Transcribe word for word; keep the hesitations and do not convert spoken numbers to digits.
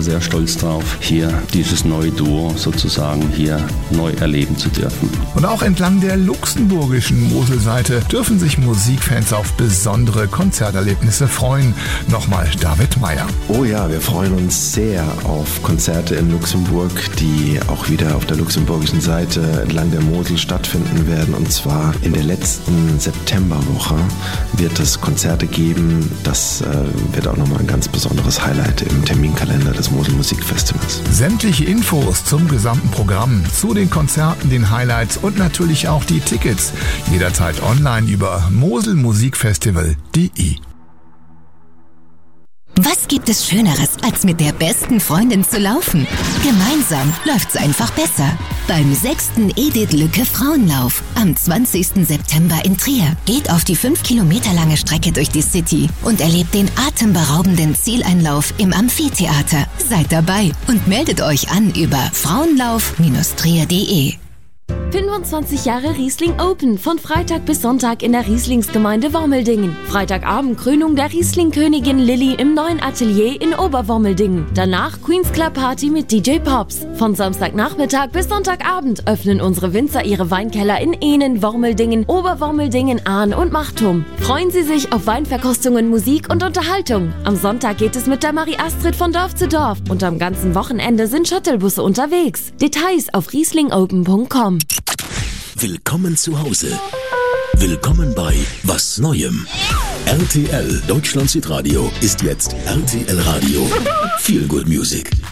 sehr stolz drauf, hier dieses neue Duo sozusagen hier neu erleben zu dürfen. Und auch entlang der luxemburgischen Moselseite dürfen sich Musikfans auf besondere Konzerterlebnisse freuen. Nochmal David Meyer. Oh ja, wir freuen uns sehr auf Konzerte in Luxemburg, die auch wieder auf der luxemburgischen Seite entlang der Mosel stattfinden werden. Und zwar in der letzten Septemberwoche wird es Konzerte geben. Das äh, wird auch nochmal ein ganz besonderes Highlight im Terminkalender des Mosel Musikfestivals. Sämtliche Infos zum gesamten Programm, zu den Konzerten, den Highlights und natürlich auch die Tickets jederzeit online über moselmusikfestival punkt de. Was gibt es Schöneres, als mit der besten Freundin zu laufen? Gemeinsam läuft's einfach besser. Beim sechsten Edith Lücke Frauenlauf am zwanzigsten September in Trier. Geht auf die fünf Kilometer lange Strecke durch die City und erlebt den atemberaubenden Zieleinlauf im Amphitheater. Seid dabei und meldet euch an über frauenlauf Bindestrich trier punkt de. fünfundzwanzig Jahre Riesling Open, von Freitag bis Sonntag in der Rieslingsgemeinde Wormeldingen. Freitagabend Krönung der Riesling-Königin Lilly im neuen Atelier in Oberwormeldingen. Danach Queen's Club Party mit D J Pops. Von Samstagnachmittag bis Sonntagabend öffnen unsere Winzer ihre Weinkeller in Ehnen, Wormeldingen, Oberwormeldingen, Ahn und Machtum. Freuen Sie sich auf Weinverkostungen, Musik und Unterhaltung. Am Sonntag geht es mit der Marie Astrid von Dorf zu Dorf und am ganzen Wochenende sind Shuttlebusse unterwegs. Details auf rieslingopen punkt com. Willkommen zu Hause. Willkommen bei Was Neuem. R T L Deutschland Südradio ist jetzt R T L Radio. Feel Good Music.